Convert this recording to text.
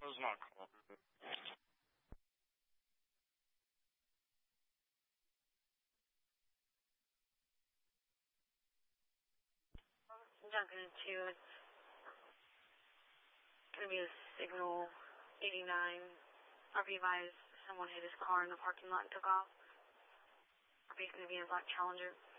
was not cool. Duncan 2, it's going to be a signal 89. RP advised someone hit his car in the parking lot and took off. RP is going to be in a black Challenger.